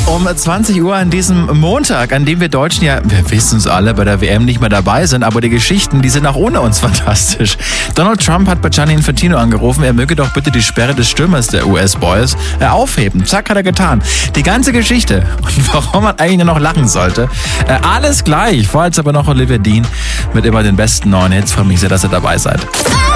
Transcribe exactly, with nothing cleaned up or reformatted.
Um zwanzig Uhr an diesem Montag, an dem wir Deutschen ja, wir wissen es alle, bei der W M nicht mehr dabei sind, aber die Geschichten, die sind auch ohne uns fantastisch. Donald Trump hat bei Gianni Infantino angerufen, er möge doch bitte die Sperre des Stürmers der U S-Boys äh, aufheben. Zack, hat er getan. Die ganze Geschichte und warum man eigentlich nur noch lachen sollte, äh, alles gleich. Vorher jetzt aber noch Olivia Dean mit immer den besten neuen Hits. Freue mich sehr, dass ihr dabei seid.